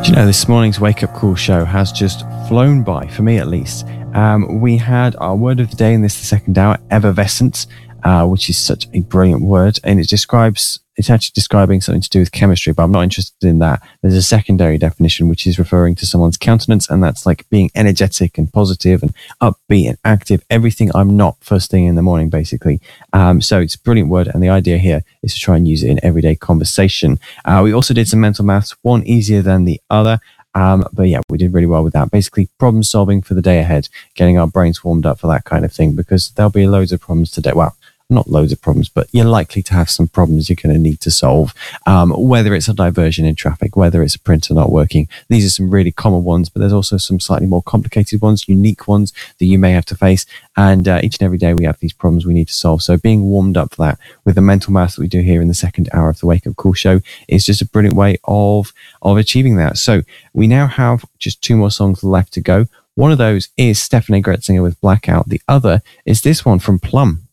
Do you know, this morning's Wake Up Call show has just flown by, for me at least. We had our word of the day in the second hour, effervescent, which is such a brilliant word. And it's actually describing something to do with chemistry, but I'm not interested in that. There's a secondary definition, which is referring to someone's countenance, and that's like being energetic and positive and upbeat and active, everything I'm not first thing in the morning, basically. So it's a brilliant word, and the idea here is to try and use it in everyday conversation. We also did some mental maths, one easier than the other. But yeah, we did really well with that. Basically, problem solving for the day ahead, getting our brains warmed up for that kind of thing, because there'll be loads of problems today. Well, not loads of problems, but you're likely to have some problems you're going to need to solve, whether it's a diversion in traffic, whether it's a printer not working. These are some really common ones, but there's also some slightly more complicated ones, unique ones that you may have to face. And each and every day we have these problems we need to solve. So being warmed up for that with the mental math that we do here in the second hour of the Wake Up Call show is just a brilliant way of achieving that. So we now have just 2 more songs left to go. One of those is Stephanie Gretzinger with Blackout. The other is this one from Plum.